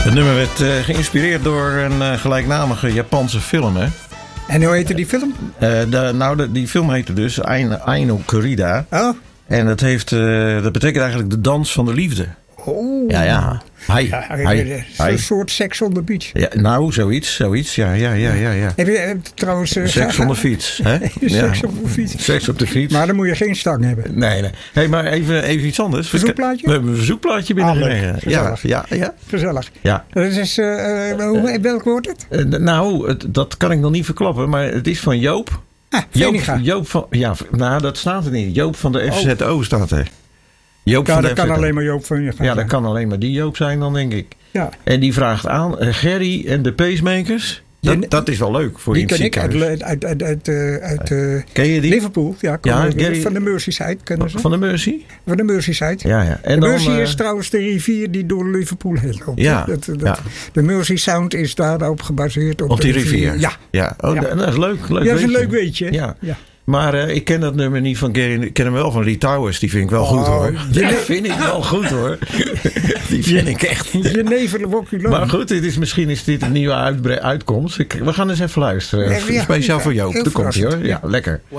Het nummer werd geïnspireerd door een gelijknamige Japanse film, hè? En hoe heette die film? Die film heette dus Aino Corrida. Oh. En dat betekent eigenlijk de dans van de liefde. Oh. Ja. Een soort Sex on the Beach. Ja, nou, zoiets. Ja. Heb je trouwens... Seks on de fiets. Hè? Seks op de fiets. Seks op de fiets. Maar dan moet je geen stang hebben. Nee. Hey, maar even iets anders. Verzoekplaatje? We hebben een verzoekplaatje binnengekregen. Gezellig. Ja. Gezellig. Ja. Dat is, welk wordt het? Dat kan ik nog niet verklappen, maar het is van Joop. Joop van... Ja, dat staat er niet. Joop van de FZO staat er. Dat kan alleen maar Joop van je gaan. Ja, dat kan alleen maar die Joop zijn dan, denk ik. Ja. En die vraagt aan, Gerry en de pacemakers. Dat is wel leuk voor je Die ken ik uit ken je die? Liverpool. Ja, van de Merseyside kennen ze. Van de Mercy? Van de Merseyside. Ja. En de Mersey is trouwens de rivier die door Liverpool heen loopt. Ja. De Mersey Sound is daarop gebaseerd. Op die rivier? Ja. Dat is leuk. Ja, dat is een leuk weetje. Ja. Maar ik ken dat nummer niet van Gary. Ik ken hem wel van Lee Towers. Die vind ik wel goed, hoor. Die vind ik wel goed, hoor. Die vind ik echt. Maar goed, misschien is dit een nieuwe uitkomst. We gaan eens even luisteren. Speciaal voor Joop. Daar komt hij, hoor. Ja, lekker.